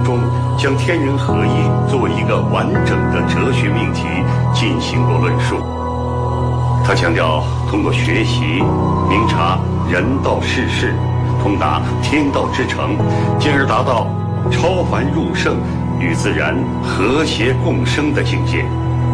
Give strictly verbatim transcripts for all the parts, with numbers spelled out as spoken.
中将天人合一作为一个完整的哲学命题进行过论述。他强调通过学习明察人道世事，通达天道之诚，进而达到超凡入圣与自然和谐共生的境界。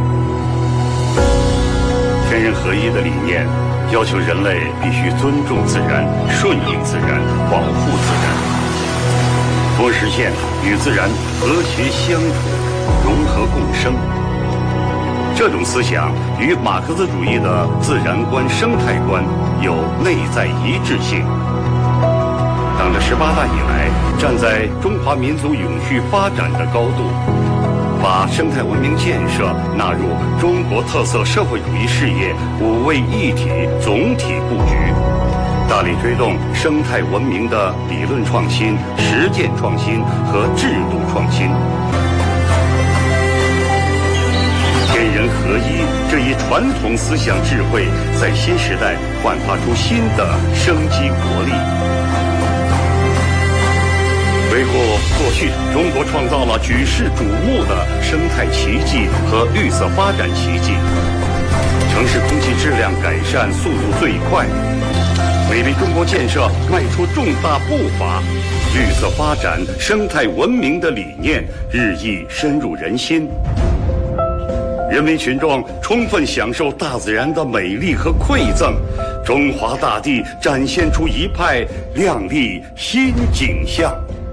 天人合一的理念要求人类必须尊重自然，顺应自然，保护自然，从而实现与自然和谐相处、融合共生。这种思想与马克思主义的自然观、生态观有内在一致性。党的十八大以来，站在中华民族永续发展的高度，把生态文明建设纳入中国特色社会主义事业五位一体总体布局，大力推动生态文明的理论创新、实践创新和制度创新。天人合一这一传统思想智慧，在新时代焕发出新的生机活力。回顾过去，中国创造了举世瞩目的生态奇迹和绿色发展奇迹，城市空气质量改善速度最快，美丽中国建设迈出重大步伐，绿色发展、生态文明的理念日益深入人心，人民群众充分享受大自然的美丽和馈赠，中华大地展现出一派亮丽新景象。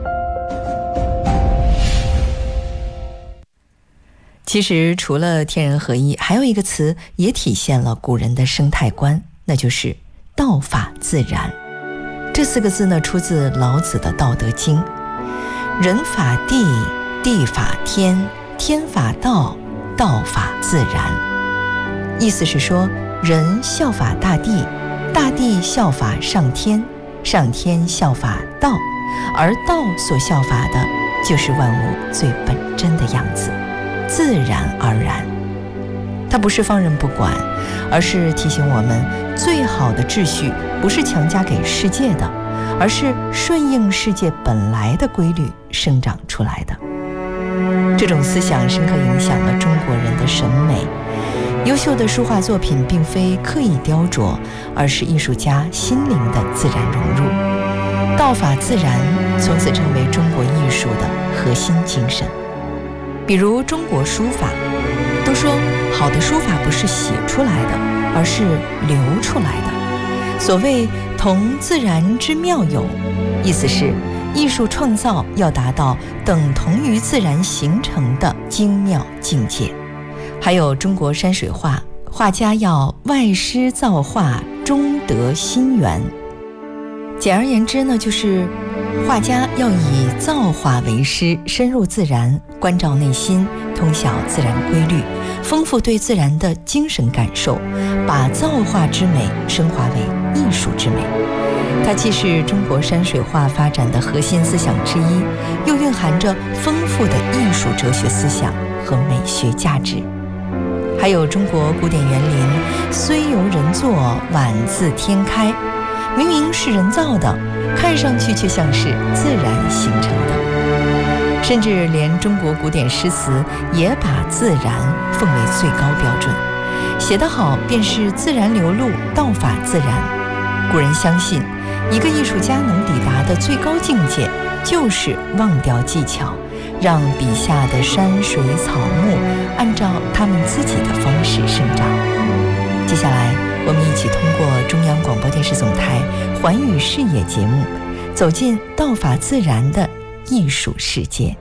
其实除了天人合一，还有一个词也体现了古人的生态观，那就是道法自然。这四个字呢，出自老子的《道德经》，人法地，地法天，天法道，道法自然。意思是说，人效法大地，大地效法上天，上天效法道，而道所效法的就是万物最本真的样子，自然而然。它不是放任不管，而是提醒我们，最好的秩序不是强加给世界的，而是顺应世界本来的规律生长出来的。这种思想深刻影响了中国人的审美。优秀的书画作品并非刻意雕琢，而是艺术家心灵的自然融入。道法自然从此成为中国艺术的核心精神。比如中国书法，都说好的书法不是写出来的，而是流出来的。所谓同自然之妙有，意思是艺术创造要达到等同于自然形成的精妙境界。还有中国山水画，画家要外施造化，中得心源。简而言之呢，就是画家要以造化为师，深入自然，关照内心，通晓自然规律，丰富对自然的精神感受，把造化之美升华为艺术之美。它既是中国山水画发展的核心思想之一，又蕴含着丰富的艺术哲学思想和美学价值。还有中国古典园林，虽由人作，宛自天开，明明是人造的，看上去却像是自然形成的。甚至连中国古典诗词也把自然奉为最高标准，写得好便是自然流露，道法自然。古人相信，一个艺术家能抵达的最高境界，就是忘掉技巧，让笔下的山水草木按照他们自己的方式生长。接下来我们一起通过中央广播电视总台寰宇视野节目，走进道法自然的艺术世界。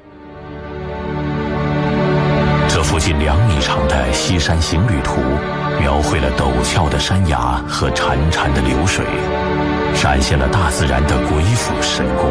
这幅近两米长的西山行旅图，描绘了陡峭的山崖和潺潺的流水，展现了大自然的鬼斧神工。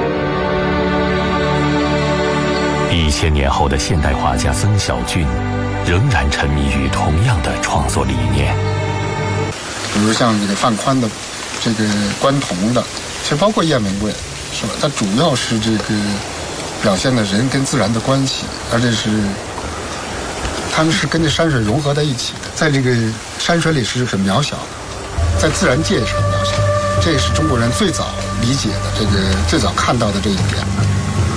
一千年后的现代画家曾小俊，仍然沉迷于同样的创作理念。 比如像这个范宽的这个关同的，其实包括雁门卫，是吧？它主要是这个表现了人跟自然的关系，而且是他们是跟着山水融合在一起的，在这个山水里是很渺小的，在自然界是很渺小的，这也是中国人最早理解的，这个最早看到的这一点。